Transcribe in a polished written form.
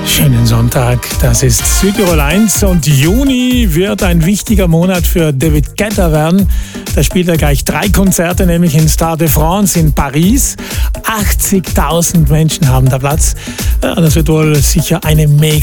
Schönen Sonntag, das ist Südtirol 1 und Juni wird ein wichtiger Monat für David Guetta werden. Da spielt er gleich 3 Konzerte, nämlich in Stade de France in Paris. 80.000 Menschen haben da Platz. Ja, das wird wohl sicher eine mega